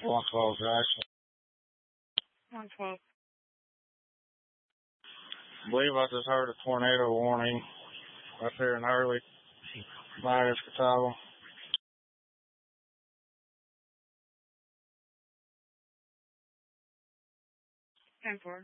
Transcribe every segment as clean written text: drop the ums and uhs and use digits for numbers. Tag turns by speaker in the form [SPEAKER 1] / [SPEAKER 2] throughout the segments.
[SPEAKER 1] 112 Jackson.
[SPEAKER 2] 112.
[SPEAKER 1] I believe I just heard a tornado warning up here in Hurley by Escataba.
[SPEAKER 2] 10-4.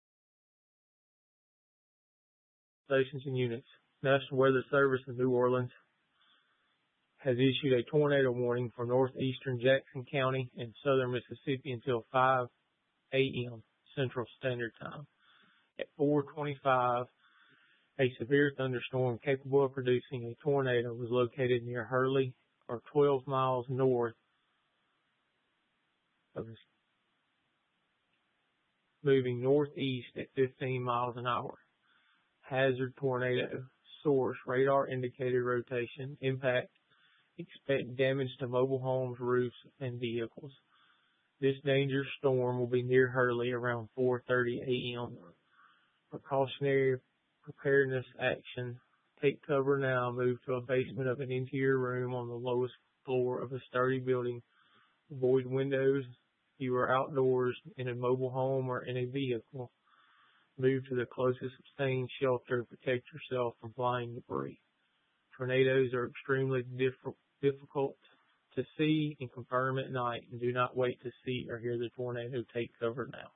[SPEAKER 3] Stations and units. National Weather Service in New Orleans has issued a tornado warning for northeastern Jackson County and southern Mississippi until 5 a.m. Central Standard Time. At 4:25, a severe thunderstorm capable of producing a tornado was located near Hurley, or 12 miles north of us, moving northeast at 15 miles an hour. Hazard tornado. Source, radar indicated rotation. Impact, expect damage to mobile homes, roofs, and vehicles. This dangerous storm will be near Hurley around 4:30 a.m. Precautionary preparedness action. Take cover now. Move to a basement of an interior room on the lowest floor of a sturdy building. Avoid windows if you are outdoors, in a mobile home, or in a vehicle. Move to the closest sustained shelter. Protect yourself from flying debris. Tornadoes are extremely difficult to see and confirm at night, and do not wait to see or hear the tornado. Take cover now.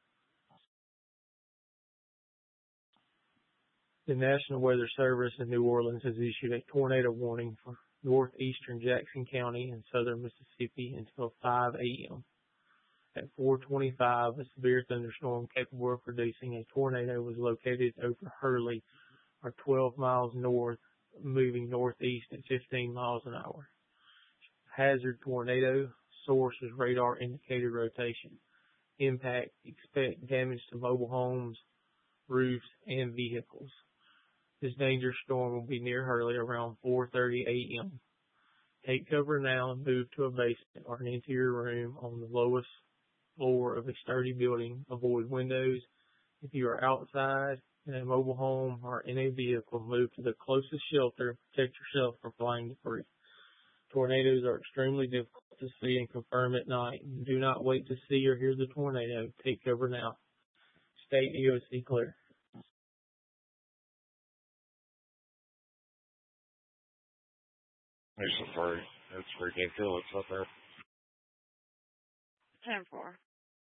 [SPEAKER 3] The National Weather Service in New Orleans has issued a tornado warning for northeastern Jackson County and southern Mississippi until 5 a.m. At 4:25, a severe thunderstorm capable of producing a tornado was located over Hurley, or 12 miles north, moving northeast at 15 miles an hour. Hazard tornado. Source is radar indicated rotation. Impact, expect damage to mobile homes, roofs, and vehicles. This dangerous storm will be near Hurley around 4:30 a.m. Take cover now and move to a basement or an interior room on the lowest floor of a sturdy building. Avoid windows if you are outside, in a mobile home, or in a vehicle. Move to the closest shelter. Protect yourself from flying debris. Tornadoes are extremely difficult to see and confirm at night. Do not wait to see or hear the tornado. Take cover now. State EOC clear.
[SPEAKER 1] It's ridiculous up there.
[SPEAKER 2] 10-4.